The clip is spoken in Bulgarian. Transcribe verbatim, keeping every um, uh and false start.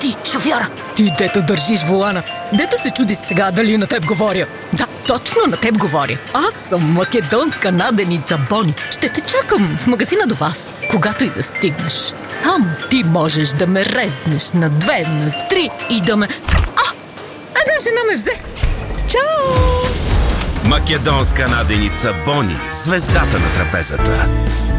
Ти, шофьора! Ти, дето държиш волана, дето се чудиш сега дали на теб говоря. Да, точно на теб говоря. Аз съм македонска наденица Бони. Ще те чакам в магазина до вас, когато и да стигнеш. Само ти можеш да ме резнеш на две, на три и да ме... А! Една жена ме взе! Чао! Македонска наденица Бони, звездата на трапезата.